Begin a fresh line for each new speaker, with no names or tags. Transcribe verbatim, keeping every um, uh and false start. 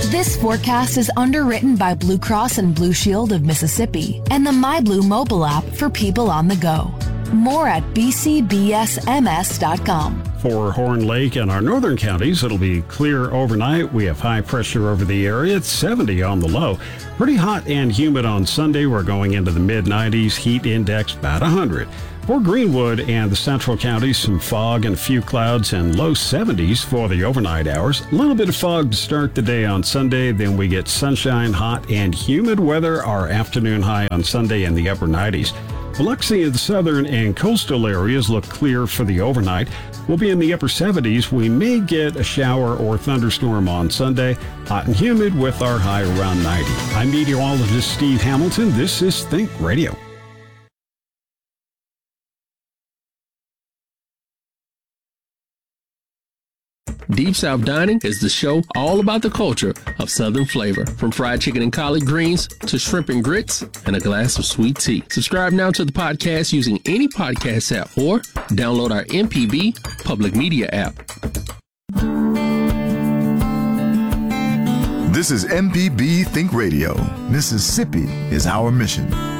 This forecast is underwritten by Blue Cross and Blue Shield of Mississippi and the MyBlue mobile app for people on the go. More at b c b s m s dot com.
For Horn Lake and our northern counties, it'll be clear overnight. We have high pressure over the area. It's seventy on the low. Pretty hot and humid on Sunday. We're going into the mid nineties. Heat index about one hundred. For Greenwood and the central counties, some fog and a few clouds and low seventies for the overnight hours. A little bit of fog to start the day on Sunday. Then we get sunshine, hot and humid weather. Our afternoon high on Sunday in the upper nineties. Biloxi and the southern and coastal areas look clear for the overnight. We'll be in the upper seventies. We may get a shower or thunderstorm on Sunday. Hot and humid with our high around ninety. I'm meteorologist Steve Hamilton. This is Think Radio.
Deep South Dining is the show all about the culture of Southern flavor, from fried chicken and collard greens to shrimp and grits and a glass of sweet tea. Subscribe now to the podcast using any podcast app or download our M P B public media app.
This is M P B Think Radio. Mississippi is our mission.